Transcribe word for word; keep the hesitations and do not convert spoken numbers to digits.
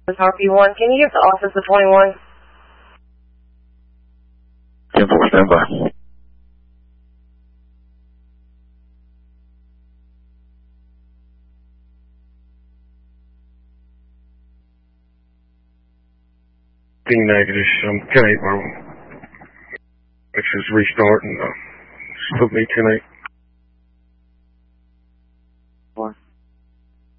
Harpy one, can you get the office of twenty-one? ten four, stand by. Being negative, I'm ten eight, bro. Which is restarting, uh, split me ten eight.